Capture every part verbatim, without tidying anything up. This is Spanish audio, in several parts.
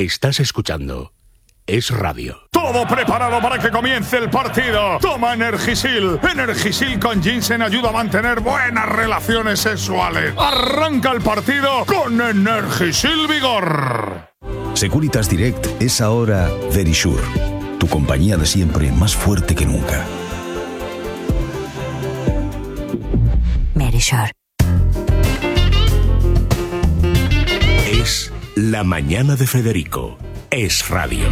Estás escuchando Es Radio. Todo preparado para que comience el partido. Toma Energisil. Energisil con ginseng ayuda a mantener buenas relaciones sexuales. Arranca el partido con Energisil Vigor. Securitas Direct es ahora Verisure, tu compañía de siempre más fuerte que nunca. Verisure. Es La Mañana de Federico. Es Radio.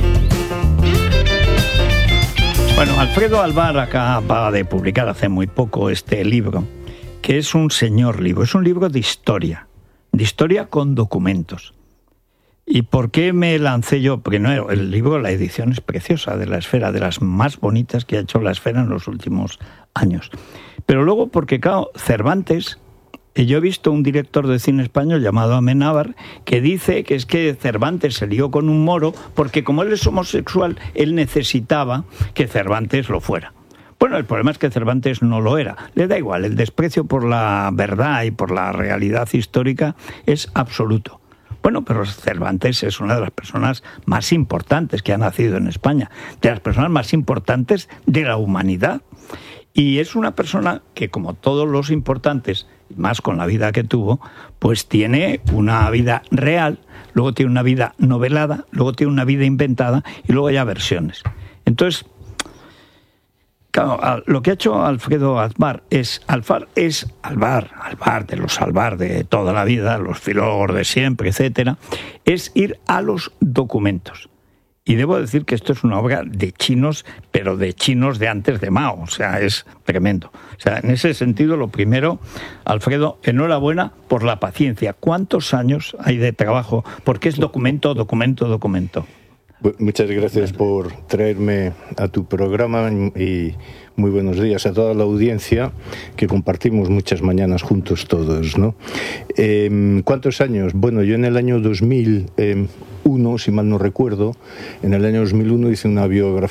Bueno, Alfredo Alvar acaba de publicar hace muy poco este libro, que es un señor libro, es un libro de historia, de historia con documentos. ¿Y por qué me lancé yo? Porque no, el libro, la edición es preciosa, de La Esfera, de las más bonitas que ha hecho La Esfera en los últimos años. Pero luego porque, claro, Cervantes, yo he visto un director de cine español llamado Amenábar que dice que es que Cervantes se lió con un moro porque como él es homosexual, él necesitaba que Cervantes lo fuera. Bueno, el problema es que Cervantes no lo era. Le da igual, el desprecio por la verdad y por la realidad histórica es absoluto. Bueno, pero Cervantes es una de las personas más importantes que ha nacido en España, de las personas más importantes de la humanidad. Y es una persona que, como todos los importantes, y más con la vida que tuvo, pues tiene una vida real, luego tiene una vida novelada, luego tiene una vida inventada y luego hay versiones. Entonces, claro, lo que ha hecho Alfredo Alvar es, Alvar es Alvar, Alvar de los Alvar de toda la vida, los filólogos de siempre, etcétera, es ir a los documentos. Y debo decir que esto es una obra de chinos, pero de chinos de antes de Mao, o sea, es tremendo. O sea, en ese sentido, lo primero, Alfredo, enhorabuena por la paciencia. ¿Cuántos años hay de trabajo? Porque es documento, documento, documento. Muchas gracias por traerme a tu programa y muy buenos días a toda la audiencia que compartimos muchas mañanas juntos todos, ¿no? Eh, ¿Cuántos años? Bueno, yo en el año dos mil uno, si mal no recuerdo, en el año dos mil uno hice una biografía